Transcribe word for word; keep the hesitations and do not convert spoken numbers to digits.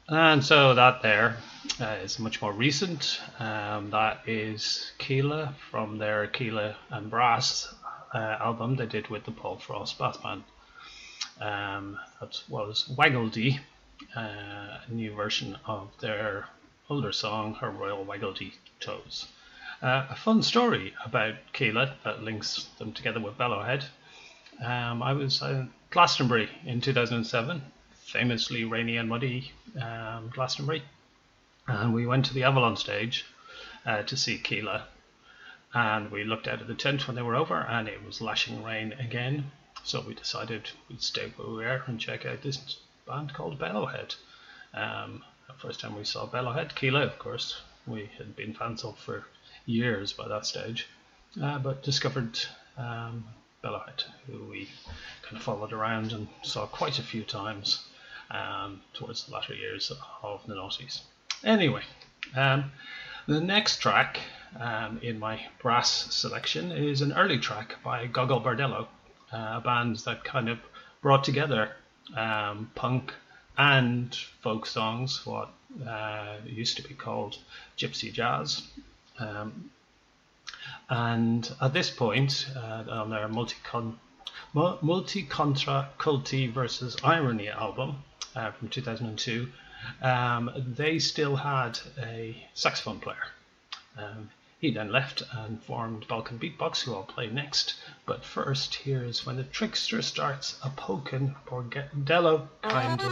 And so that there uh, is much more recent. Um, that is Keela from their Keela and Brass uh, album they did with the Paul Frost Brass Band. Um, that was Waggledy, uh, a new version of their older song, Her Royal Waggledy Toes. Uh, a fun story about Keela that links them together with Bellowhead. Um, I was at Glastonbury in two thousand seven, famously rainy and muddy um, Glastonbury, and we went to the Avalon stage uh, to see Keela. And we looked out of the tent when they were over, and it was lashing rain again. So we decided we'd stay where we were and check out this band called Bellowhead. Um, the first time we saw Bellowhead, Keela, of course, we had been fans of for years by that stage, uh, but discovered um, Bellowhead, who we kind of followed around and saw quite a few times um, towards the latter years of the noughties. Anyway, um, the next track um, in my brass selection is an early track by Gogol Bordello, uh, a band that kind of brought together um, punk and folk songs, what uh, used to be called gypsy jazz. Um, and at this point, uh, on their multi-con- multi-contra culti versus irony album uh, from two thousand two, um, they still had a saxophone player. Um, he then left and formed Balkan Beatbox, who I'll play next. But first, here's When the Trickster Starts a Pokin' Bordello Kind of